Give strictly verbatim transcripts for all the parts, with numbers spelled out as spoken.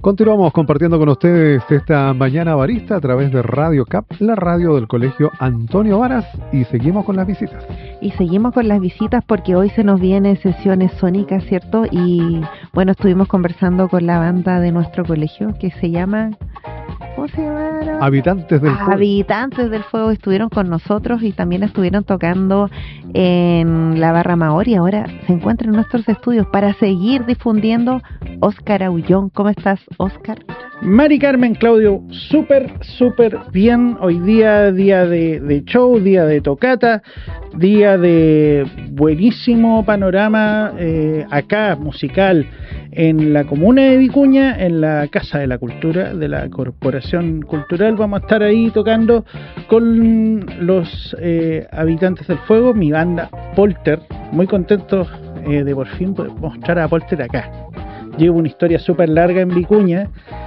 Continuamos compartiendo con ustedes esta mañana barista a través de Radio C A P, la radio del Colegio Antonio Varas, y seguimos con las visitas. Y seguimos con las visitas porque hoy se nos vienen sesiones sónicas, ¿cierto? Y bueno, estuvimos conversando con la banda de nuestro colegio que se llama... ¿Cómo se llama? Habitantes del Fuego. Habitantes del Fuego estuvieron con nosotros y también estuvieron tocando en la Barra Maor y ahora se encuentran en nuestros estudios para seguir difundiendo. Óscar Aullón, ¿cómo estás, Óscar? Mari Carmen, Claudio, súper, súper bien. Hoy día, día de, de show, día de tocata, día de buenísimo panorama eh, acá, musical, en la comuna de Vicuña, en la Casa de la Cultura de la Corporación Cultural. Vamos a estar ahí tocando con los eh, Habitantes del Fuego, mi banda Polter. Muy contentos eh, de por fin poder mostrar a Polter acá. Llevo una historia súper larga en Vicuña,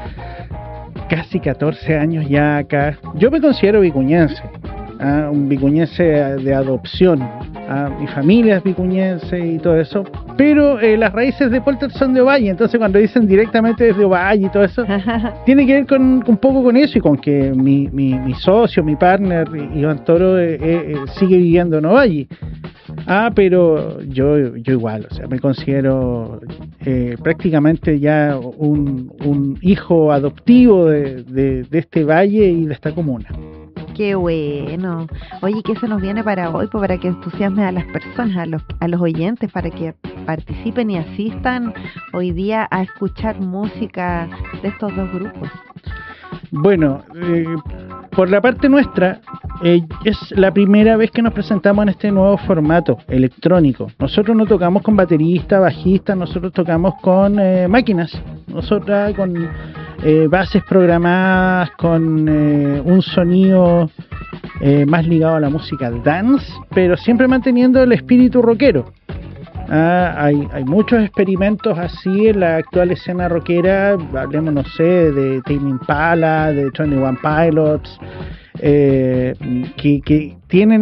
casi catorce años ya acá. Yo me considero vicuñense, ¿ah? Un vicuñense de adopción. ¿Ah? Mi familia es vicuñense y todo eso, pero eh, las raíces de Polter son de Ovalle, entonces cuando dicen directamente desde Ovalle y todo eso, tiene que ver con un poco con eso y con que mi, mi, mi socio, mi partner, Iván Toro, eh, eh, sigue viviendo en Ovalle. Ah, pero yo yo igual, o sea, me considero eh, prácticamente ya un, un hijo adoptivo de, de, de este valle y de esta comuna. Qué bueno. Oye, ¿qué se nos viene para hoy? Pues para que entusiasme a las personas, a los, a los oyentes, para que participen y asistan hoy día a escuchar música de estos dos grupos. Bueno, eh, por la parte nuestra, eh, es la primera vez que nos presentamos en este nuevo formato electrónico. Nosotros no tocamos con baterista, bajista, nosotros tocamos con eh, máquinas, nosotras con eh, bases programadas, con eh, un sonido eh, más ligado a la música dance, pero siempre manteniendo el espíritu rockero. Ah, hay, hay muchos experimentos así en la actual escena rockera, hablemos, no sé, de Tame Impala, de veintiuno Pilots, eh, que, que tienen